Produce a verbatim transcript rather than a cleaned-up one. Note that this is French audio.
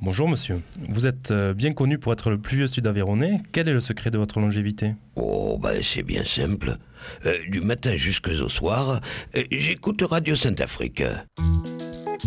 Bonjour monsieur, vous êtes euh, bien connu pour être le plus vieux sud-aveyronais. Quel est le secret de votre longévité? Oh, ben c'est bien simple. Euh, du matin jusqu'au soir, euh, j'écoute Radio Saint-Afrique.